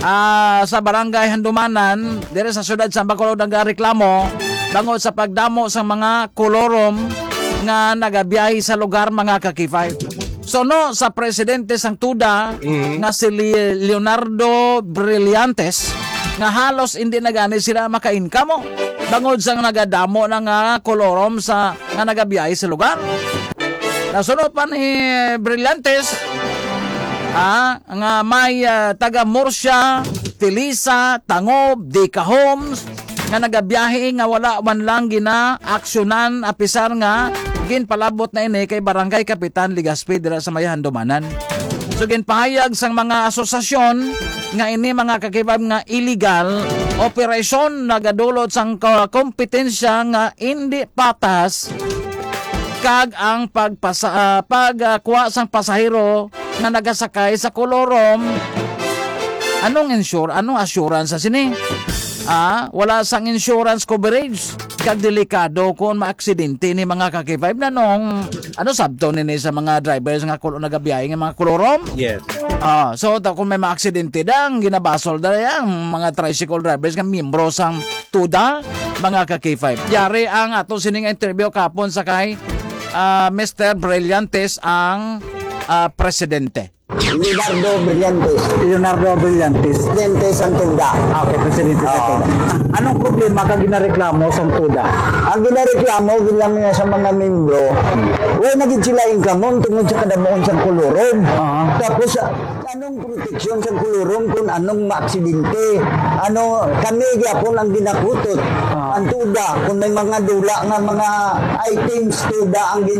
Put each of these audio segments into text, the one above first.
sa barangay Handumanan dire sa syudad sa Bacolod nagareklamo bangod sa pagdamo sa mga kolorom nga nagabiyahe sa lugar mga kakifay. So no, sa presidente sang tuda nga si Leonardo Brillantes nga halos hindi na gani sila maka-income bangod sa nagadamo na nga kolorom sa nga nagabiyahe sa lugar. Nasunod pa ni Brillantes nga may taga Murcia, Tilisa, Tangob, Dica Homes nga nagabiyahe nga wala man lang gina-aksyonan apisar nga ginpalabot na ini kay Barangay Kapitan Ligaspi dira sa may Handumanan. So ginpahayag sang mga asosasyon nga ini mga kakibab nga illegal operasyon nagadulot sang kompetensya nga hindi patas kag ang pagkuha sang pasahero na nagasakay sa kolorom. Anong assurance sa sini? Wala sang insurance coverage. Kag delikado kung maaksidente ni mga kakifay na nung sabto ni sa mga drivers nga nagabiyahe nga mga kolorom. Yes. So kung may maaksidente dang ginabasol da yang mga tricycle drivers nga miyembro sang tuda mga kakifay. Yari ang ato sining interview kapon sa kay Mr. Brillantes ang presidente. Leonardo Brillantes. Presidente sang tuda. Okay, presidente sa tuda. Anong problema ka ginareklamo sa tuda? Ang ginareklamo bilang nga sa mga membro, naging sila income tungod sa kadamuon sa kulurom. Tapos anong proteksyon sa kulurom kung anong maaksidente. Kami gyapon ang ginakutot. Ang tuda kung may mga dula nga mga items tuda ang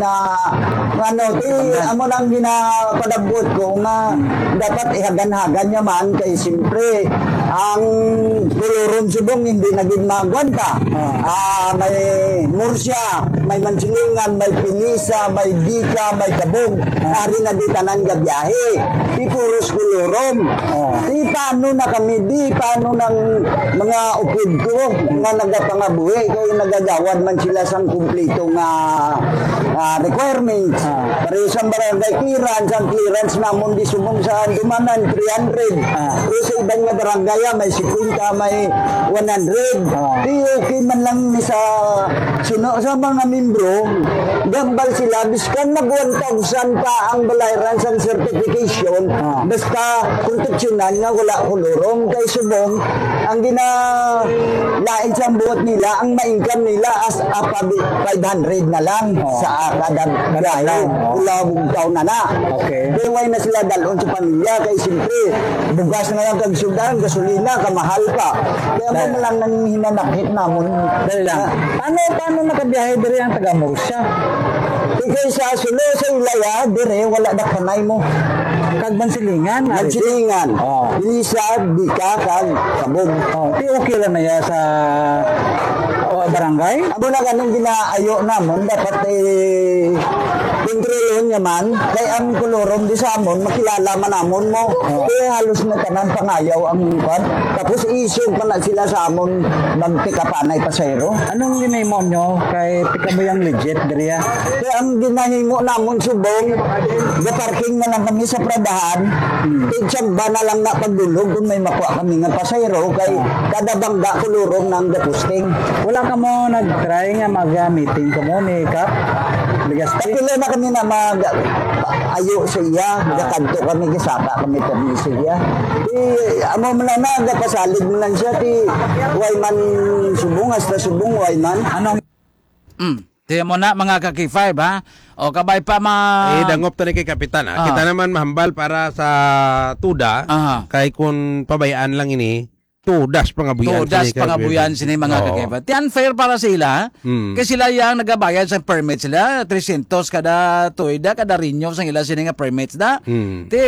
amo nang ginapadabot ko nga dapat ihagan-hagan niya man kay siyempre ang kulurom subong hindi naging magwanta. May Murcia, may Mansilingan, may Pinisa, may Dica, may Kabog. Ari na di tanan nga biyahe. Di puros kulurom. Di paano na kami, paano ng mga upid ko nga nagapangabuhi kaya nagagawad man sila sang kumplito nga requirements. Pareho sa barangay clearance namon di sumong sa Handumanan 300. Pero sa ibang nga barangay may 50, may 100. Di okay man lang ni sa sa mga membro, gambal sila biskan mag 1,000 pa ang balayran sa certification. Basta proteksyonan nga wala kulurong kay subong ang ginalain sa buot nila ang ma-income nila as 500 na lang sa kada biyahe. Ulabog taon na. Okay. Kaya na sila dalon sa pamilya kay siyempre bugas na lang kag sudan, gasolina kamahal pa. Kaya mo lang nang hinanakit namon. Dali lang. Paano nakabiyahe diri ang taga Murcia? Kaya sa sulo sa ilaya dire wala na kanay mo. Kag Mansilingan. Isa Dica kag Kabog. Di okay lang na ya sa barangay? Abo na ganun ginaayo namon dapat kontrolon niya man kay ang kolorom di sa amon makilala man namon mo. Kaya halos na tanan pangayaw ang pan. Tapos isog pa na sila sa amon magtikapanay pasayro. Anong ginahimo nyo kay pikabayang legit diriya? Kaya ang ginahimo namon subong ga-parking na lang kami sa Pradahan. Tigsamba na lang na pagdulog kung may makuha kami nga pasayro kay kada bangga kolorom nang gapusting. Wala ka mo nag-try nga mag-meeting ka mo ni Kap? Pila na kami na ayo sa iya, gakanto kami, gisaka kami kami sa iya. Amo man na, gapasalig mo lang siya, way man subong, hasta subong, way man. Tiyan mo na mga kaki-5 ha? O kabay pa dangop to ni kay Kapitan Kita naman mahambal para sa tuda, kay kung pabayaan lang ini, tudas pangabuyan sini mga kakaiba. Ti unfair para sila. Kasi sila yang nagabayad sa permit sila 300 kada tuida kada rinyo sa ila sini nga permits da. Ti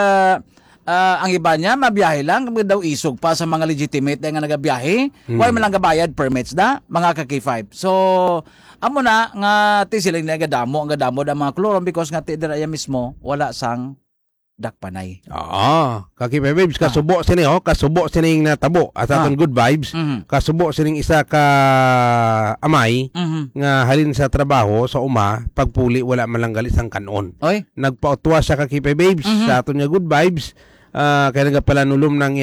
ang iba niya mabiyahe lang daw isog pa sa mga legitimate nga nagabiyahe. Wala man lang gabayad permits da mga kaki-5. So amo na nga ti sila nagadamo ang gadamo da mga klorom because nga ti dira mismo wala sang dakpanay. Kaki babes kasubo sini kasubo sining natabo at aton good vibes. Kasubo sining isa ka amay nga halin sa trabaho sa pagpuli wala man lang gali sang kanon. Nagpautwa siya kaki babes sa aton nga good vibes kaya nagapalanulom ng